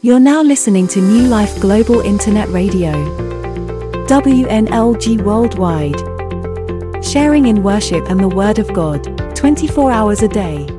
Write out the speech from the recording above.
You're now listening to New Life Global Internet Radio, WNLG Worldwide, sharing in worship and the Word of God, 24 hours a day.